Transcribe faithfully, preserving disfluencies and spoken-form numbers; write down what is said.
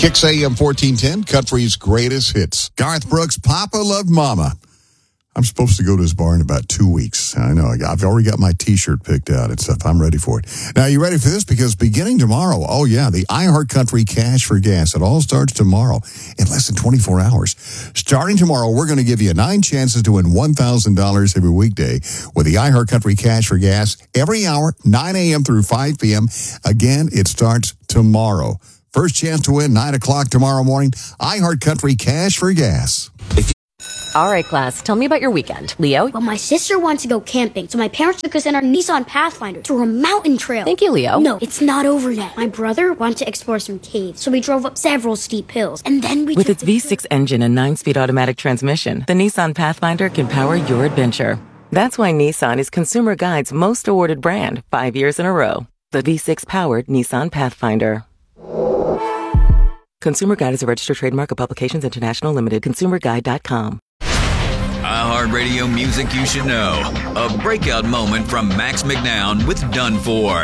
Kicks A M fourteen ten, Country's greatest hits. Garth Brooks, Papa Loved Mama. I'm supposed to go to his bar in about two weeks. I know. I've already got my T-shirt picked out and stuff. I'm ready for it. Now, you ready for this? Because beginning tomorrow, oh, yeah, the iHeartCountry Cash for Gas. It all starts tomorrow in less than twenty-four hours. Starting tomorrow, we're going to give you nine chances to win one thousand dollars every weekday with the iHeartCountry Cash for Gas every hour, nine a.m. through five p.m. Again, it starts tomorrow. First chance to win, nine o'clock tomorrow morning. iHeartCountry Cash for Gas. All right, class, tell me about your weekend. Leo? Well, my sister wants to go camping, so my parents took us in our Nissan Pathfinder through a mountain trail. Thank you, Leo. No, it's not over yet. My brother wanted to explore some caves, so we drove up several steep hills, and then we With took its the V six engine and nine-speed automatic transmission, the Nissan Pathfinder can power your adventure. That's why Nissan is Consumer Guide's most awarded brand, five years in a row. The V six-powered Nissan Pathfinder. Consumer Guide is a registered trademark of Publications International Limited. consumer guide dot com. iHeartRadio music you should know. A breakout moment from Max McNown with Done For.